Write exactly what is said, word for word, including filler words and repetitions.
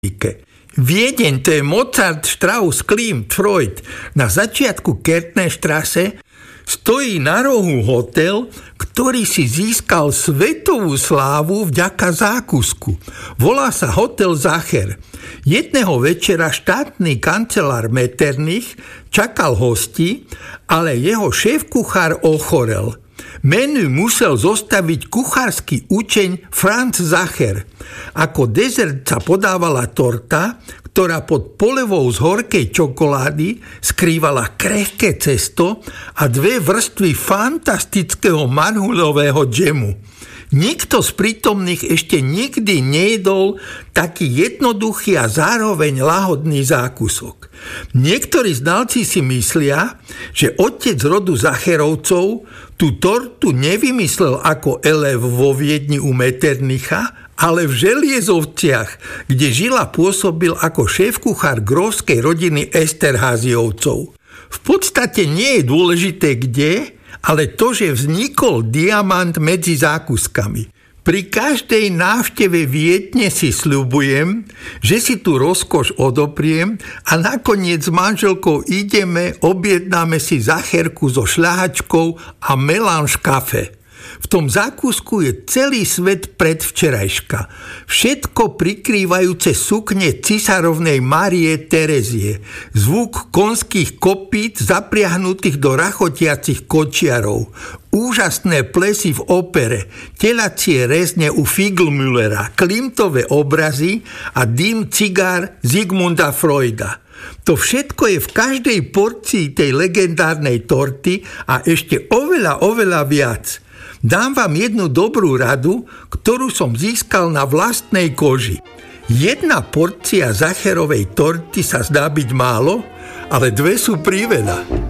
Viedeň, to je Mozart, Strauss, Klimt, Freud. Na začiatku Kärntnerstraße stojí na rohu hotel, ktorý si získal svetovú slávu vďaka zákusku. Volá sa Hotel Zacher. Jedného večera štátny kancelár Metternich čakal hosti, ale jeho šéf-kuchár ochorel. Menu musel zostaviť kuchársky učeň Franz Zacher. Ako dezert sa podávala torta, ktorá pod polevou z horkej čokolády skrývala krehké cesto a dve vrstvy fantastického marhuľového džemu. Nikto z prítomných ešte nikdy nejedol taký jednoduchý a zároveň lahodný zákusok. Niektorí znalci si myslia, že otec rodu Zacherovcov tú tortu nevymyslel ako elev vo Viedni u Metternicha, ale v Želiezovciach, kde žil a pôsobil ako šéf-kuchár grófskej rodiny Esterházyovcov. V podstate nie je dôležité kde, ale to, že vznikol diamant medzi zákuskami. Pri každej návšteve Viedne si sľubujem, že si tú rozkoš odopriem a nakoniec s manželkou ideme, objednáme si zacherku so šľahačkou a melange kafe. V tom zákusku je celý svet predvčerajška. Všetko prikrývajúce sukne cisárovnej Márie Terezie. Zvuk konských kopít zapriahnutých do rachotiacich kočiarov. Úžasné plesy v opere, telacie rezne u Figlmüllera, Klimtové obrazy a dym cigár Sigmunda Freuda. To všetko je v každej porcii tej legendárnej torty a ešte oveľa, oveľa viac. Dám vám jednu dobrú radu, ktorú som získal na vlastnej koži. Jedna porcia Zacherovej torty sa zdá byť málo, ale dve sú priveľa.